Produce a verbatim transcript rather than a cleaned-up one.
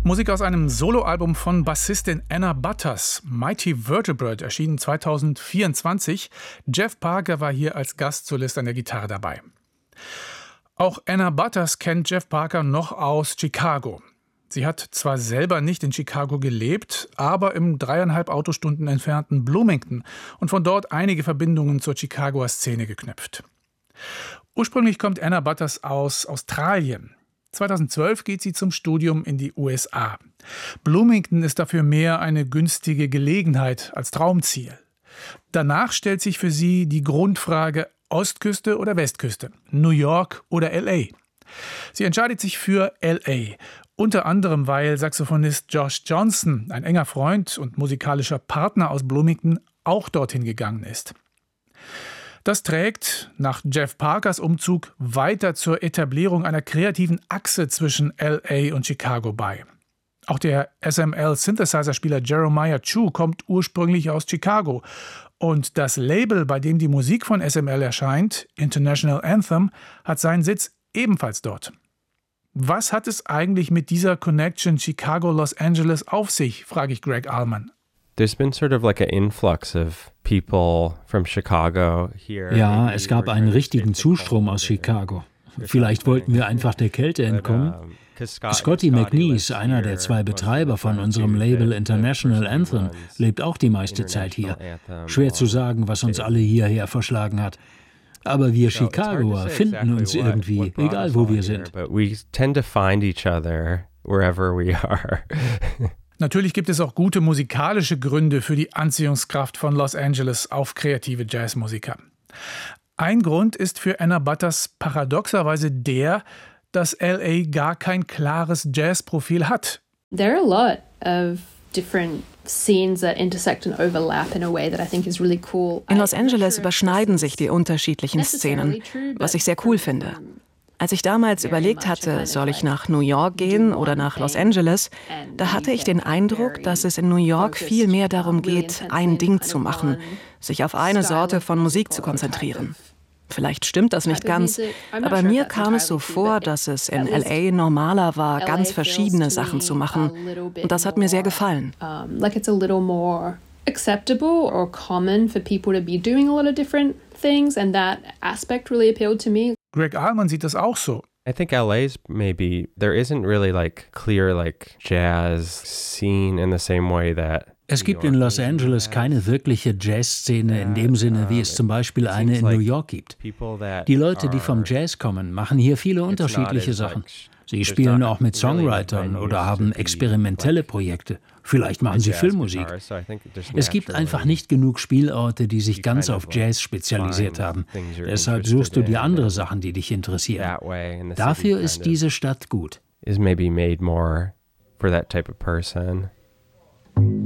Musik aus einem Soloalbum von Bassistin Anna Butters. Mighty Vertebrate erschien zweitausendvierundzwanzig. Jeff Parker war hier als Gastsolist an der Gitarre dabei. Auch Anna Butters kennt Jeff Parker noch aus Chicago. Sie hat zwar selber nicht in Chicago gelebt, aber im dreieinhalb Autostunden entfernten Bloomington und von dort einige Verbindungen zur Chicagoer Szene geknüpft. Ursprünglich kommt Anna Butters aus Australien. zweitausendzwölf geht sie zum Studium in die U S A. Bloomington ist dafür mehr eine günstige Gelegenheit als Traumziel. Danach stellt sich für sie die Grundfrage Ostküste oder Westküste, New York oder L A. Sie entscheidet sich für L A, unter anderem weil Saxophonist Josh Johnson, ein enger Freund und musikalischer Partner aus Bloomington, auch dorthin gegangen ist. Das trägt nach Jeff Parkers Umzug weiter zur Etablierung einer kreativen Achse zwischen L A und Chicago bei. Auch der S M L-Synthesizer-Spieler Jeremiah Chu kommt ursprünglich aus Chicago. Und das Label, bei dem die Musik von S M L erscheint, International Anthem, hat seinen Sitz ebenfalls dort. Was hat es eigentlich mit dieser Connection Chicago-Los Angeles auf sich, frage ich Greg Allman. There's been sort of like an influx of people from Chicago here. Ja, es gab einen richtigen Zustrom aus Chicago. Vielleicht wollten wir einfach der Kälte entkommen. Scotty McNeese, einer der zwei Betreiber von unserem Label International Anthem, lebt auch die meiste Zeit hier. Schwer zu sagen, was uns alle hierher verschlagen hat. Aber wir Chicagoer finden uns irgendwie, egal wo wir sind. We tend to find each other wherever we are. Natürlich gibt es auch gute musikalische Gründe für die Anziehungskraft von Los Angeles auf kreative Jazzmusiker. Ein Grund ist für Anna Butters paradoxerweise der, dass L A gar kein klares Jazzprofil hat. There are a lot of different scenes that intersect and overlap in a way that I think is really cool. In Los Angeles überschneiden sich die unterschiedlichen Szenen, was ich sehr cool finde. Als ich damals überlegt hatte, soll ich nach New York gehen oder nach Los Angeles, da hatte ich den Eindruck, dass es in New York viel mehr darum geht, ein Ding zu machen, sich auf eine Sorte von Musik zu konzentrieren. Vielleicht stimmt das nicht ganz, aber mir kam es so vor, dass es in L A normaler war, ganz verschiedene Sachen zu machen. Und das hat mir sehr gefallen. Acceptable or common for people to be doing a lot of different things, and that aspect really appealed to me. Greg Allman sieht das auch so. I think L A's maybe there isn't really like clear like jazz scene in the same way that Es gibt in Los Angeles keine wirkliche Jazzszene in dem Sinne, wie es zum Beispiel eine in New York gibt. Die Leute, die vom Jazz kommen, machen hier viele unterschiedliche Sachen. Sie spielen auch mit Songwritern oder haben experimentelle Projekte. Vielleicht machen sie Filmmusik. Es gibt einfach nicht genug Spielorte, die sich ganz auf Jazz spezialisiert haben. Deshalb suchst du dir andere Sachen, die dich interessieren. Dafür ist diese Stadt gut. Is maybe made more for that type of person.